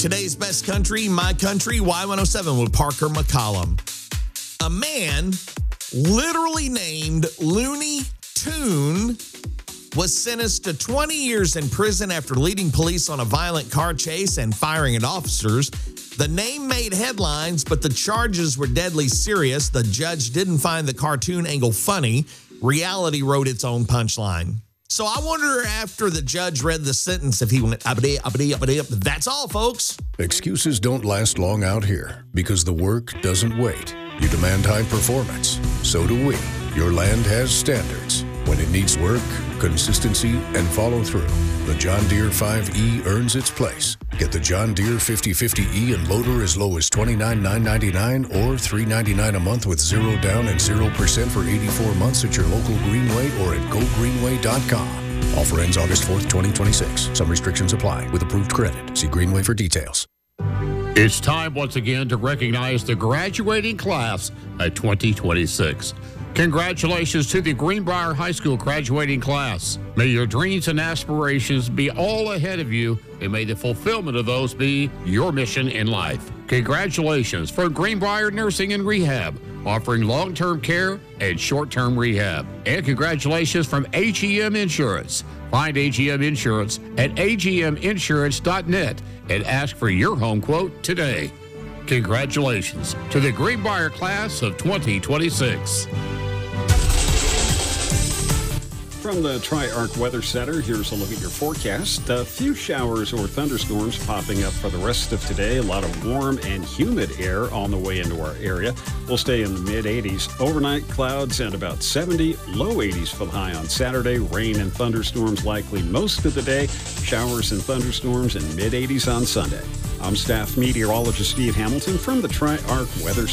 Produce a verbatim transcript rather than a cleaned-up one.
Today's best country, My Country, Y one oh seven with Parker McCollum. A man literally named Looney Tune was sentenced to twenty years in prison after leading police on a violent car chase and firing at officers. The name made headlines, but the charges were deadly serious. The judge didn't find the cartoon angle funny. Reality wrote its own punchline. So I wonder after the judge read the sentence if he went, abadi, abadi, abadi. That's all, folks. Excuses don't last long out here because the work doesn't wait. You demand high performance. So do we. Your land has standards. When it needs work, consistency, and follow through, the John Deere five E earns its place. Get the John Deere fifty fifty E and loader as low as twenty-nine thousand nine hundred ninety-nine dollars or three hundred ninety-nine dollars a month with zero down and zero percent for eighty-four months at your local Greenway or at go greenway dot com. Offer ends August fourth, twenty twenty-six. Some restrictions apply with approved credit. See Greenway for details. It's time once again to recognize the graduating class of twenty twenty-six. Congratulations to the Greenbrier High School graduating class. May your dreams and aspirations be all ahead of you, and may the fulfillment of those be your mission in life. Congratulations from Greenbrier Nursing and Rehab, offering long-term care and short-term rehab. And congratulations from A G M Insurance. Find A G M Insurance at a g m insurance dot net and ask for your home quote today. Congratulations to the Greenbrier class of twenty twenty-six. From the Tri-Arc Weather Center, here's a look at your forecast. A few showers or thunderstorms popping up for the rest of today. A lot of warm and humid air on the way into our area. We'll stay in the mid eighties. Overnight clouds and about seventy. Low eighties for the high on Saturday. Rain and thunderstorms likely most of the day. Showers and thunderstorms in mid eighties on Sunday. I'm staff meteorologist Steve Hamilton from the Tri-Arc Weather Center.